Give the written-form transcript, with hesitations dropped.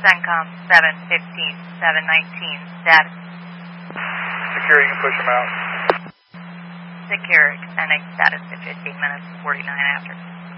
CENTCOM 715, 719, status. Secure, you can push them out. Secure, extending status to 15 minutes, 49 after.